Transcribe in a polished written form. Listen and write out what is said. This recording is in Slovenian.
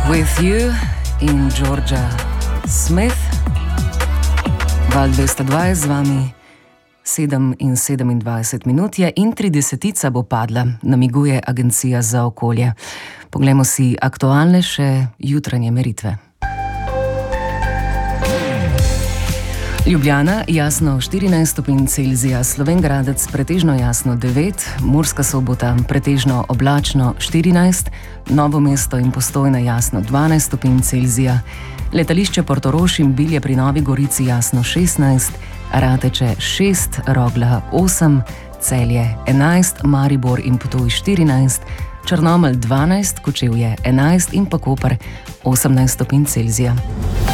With You in Georgia Smith. Val 220 z vami, 7 in 27 minut je in 30 bo padla, namiguje Agencija za okolje. Poglejmo si aktualnejše jutranje meritve. Ljubljana jasno 14 stopinj Celzija, Slovenj Gradec pretežno jasno 9, Murska Sobota pretežno oblačno 14, Novo mesto in Postojna jasno 12 stopinj Celzija, letališče Portorož in Bilje pri Novi Gorici jasno 16, Rateče 6, Rogla 8, Celje 11, Maribor in Ptuj 14, Črnomelj 12, Kočevje 11 in pa Koper 18 stopinj Celzija.